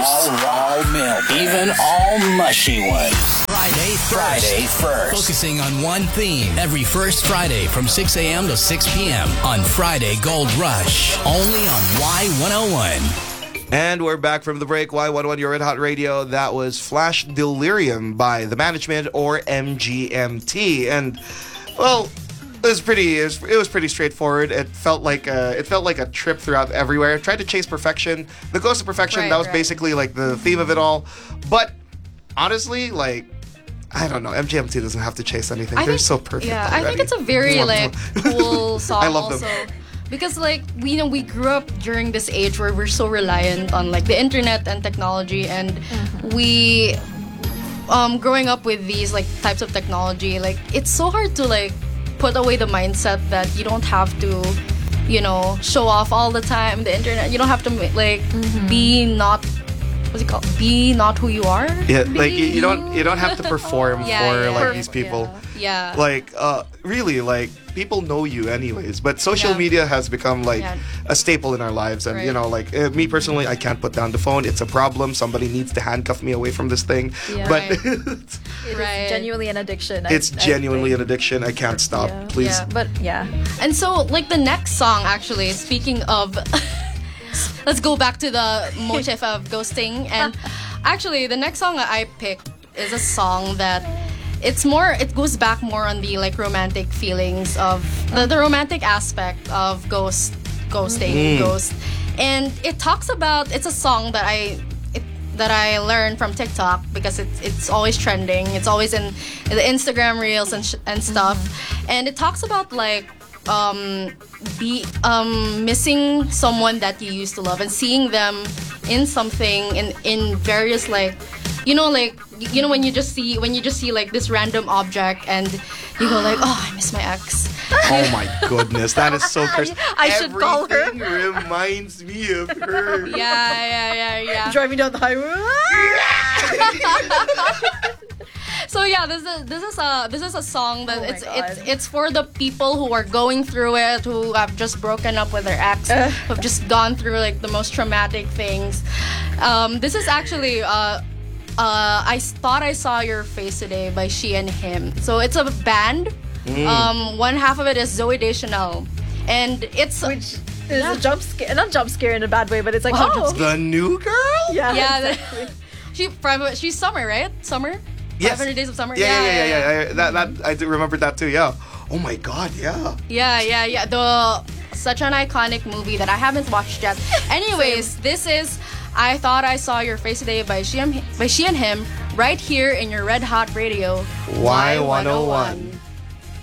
All raw milk, even all mushy ones. Friday first. Focusing on one theme every first Friday from 6 a.m. to 6 p.m. on Friday Gold Rush. Only on Y101. And we're back from the break. Y101, your Red Hot Radio. That was Flash Delirium by The Management, or MGMT. And, well, it was pretty straightforward. It felt like a trip throughout everywhere. Tried to chase perfection. The Ghost of Perfection, that was basically like the theme of it all. But honestly, like, I don't know. MGMT doesn't have to chase anything. They're so perfect. Yeah, already. I think it's a very cool song. I love also. them. Because we grew up during this age where we're so reliant on like the internet and technology, and we growing up with these like types of technology, like it's so hard to like put away the mindset that you don't have to, show off all the time the internet. You don't have to like be not be not who you are. Yeah, like you don't have to perform for these people. Yeah. Like really, like people know you anyways. But social media has become like a staple in our lives, and like me personally, I can't put down the phone. It's a problem. Somebody needs to handcuff me away from this thing. Yeah. But it's genuinely an addiction. It's genuinely an addiction. I can't stop. Please. Yeah. But And so like the next song, actually, speaking of. Let's go back to the motif of ghosting. And actually, the next song I picked is a song that it goes back more on the like romantic feelings of the romantic aspect of ghosting, ghost. And it's a song that I learned from TikTok because it's always trending. It's always in the Instagram reels and stuff. And it talks about like missing someone that you used to love and seeing them in something in various like when you just see like this random object and you go like, oh, I miss my ex. Oh my goodness, that is so cursed. I should call her. Everything reminds me of her. Yeah. Driving down the highway. So yeah, this is a song that it's for the people who are going through it, who have just broken up with their ex, who have just gone through like the most traumatic things. This is actually I Thought I Saw Your Face Today by She and Him. So it's a band. One half of it is Zooey Deschanel, and which is a jump scare, not jump scare in a bad way, but it's like the new girl. Yeah. Exactly. She's Summer, right? Summer. Yes. 500 Days of Summer. Yeah. That I do remember that too. Yeah. Oh my God. Yeah. Yeah. Such an iconic movie that I haven't watched yet. Anyways, this is I Thought I Saw Your Face Today by She and Him, right here in your Red Hot Radio Y101.